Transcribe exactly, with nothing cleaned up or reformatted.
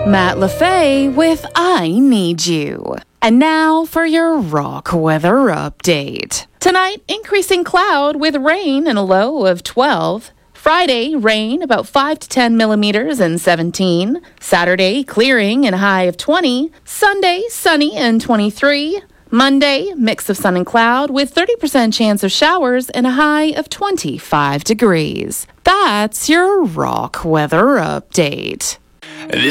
Matt LaFay with I Need You. And now for your rock weather update. Tonight, increasing cloud with rain and a low of twelve. Friday, rain about five to ten millimeters and seventeen. Saturday, clearing and a high of twenty. Sunday, sunny and twenty-three. Monday, mix of sun and cloud with thirty percent chance of showers and a high of twenty-five degrees. That's your rock weather update.